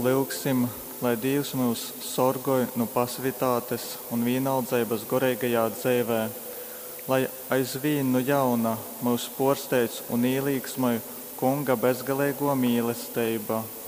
lūgsim, lai Dievs mūs sorgoj no pasivitātes un vienaldzības garīgajā dzīvē, lai aizvien no jauna mūs porsteidz un ielīgsmoj Kunga bezgalīgo mīlestība.